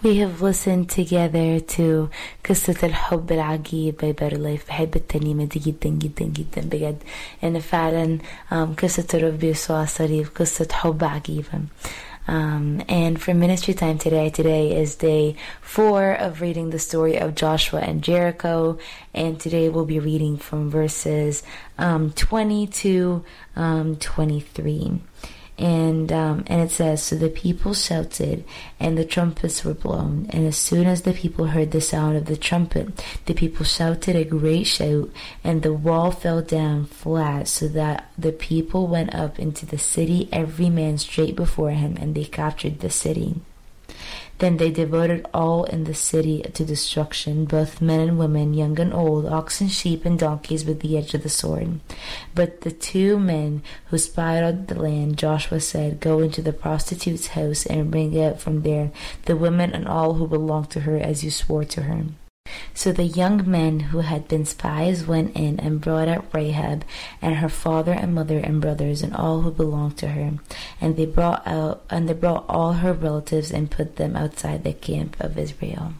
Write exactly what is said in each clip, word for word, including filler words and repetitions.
We have listened together to قصة الحب العجيب by Better Life. بحب الترنيمة دي جدا جدا جدا بجد. إن فعلا um, قصة الرب يسوع على الصليب قصة حب عجيبة. Um, and for ministry time today, today is day four of reading the story of Joshua and Jericho. And today we'll be reading from verses um, twenty to um, twenty-three. And um, and it says, so the people shouted, and the trumpets were blown. And as soon as the people heard the sound of the trumpet, the people shouted a great shout, and the wall fell down flat, so that the people went up into the city, every man straight before him, and they captured the city. Then they devoted all in the city to destruction, both men and women, young and old, oxen, sheep, and donkeys, with the edge of the sword. But the two men who spied out the land, Joshua said, go into the prostitute's house and bring out from there the women and all who belong to her, as you swore to her. So the young men who had been spies went in and brought out Rahab and her father and mother and brothers and all who belonged to her, and they brought out and they brought all her relatives and put them outside the camp of Israel.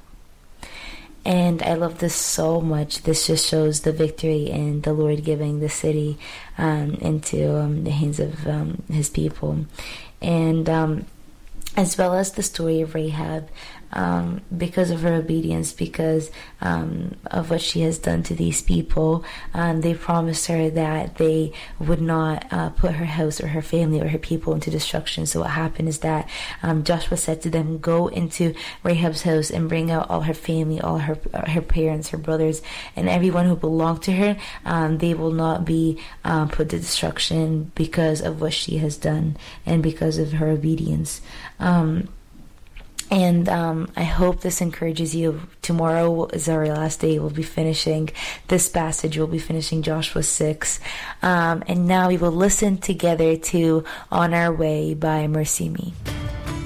And I love this so much. This just shows the victory and the Lord giving the city um, into um, the hands of um, His people, and um, as well as the story of Rahab. Um, because of her obedience, because um, of what she has done to these people, um, they promised her that they would not uh, put her house or her family or her people into destruction. So what happened is that um, Joshua said to them, go into Rahab's house and bring out all her family, all her her parents, her brothers, and everyone who belonged to her. Um, they will not be um, put to destruction because of what she has done and because of her obedience. Um, And um, I hope this encourages you. Tomorrow is our last day. We'll be finishing this passage. We'll be finishing Joshua six. Um, and now we will listen together to On Our Way by Mercy Me.